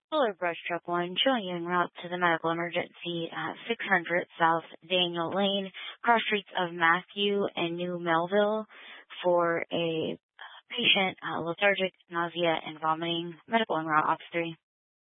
Fuller Brush Truck 1 showing you en route to the medical emergency at 600 South Daniel Lane, cross streets of Matthew and New Melville for a patient, lethargic, nausea, and vomiting. Medical en route, Ops 3.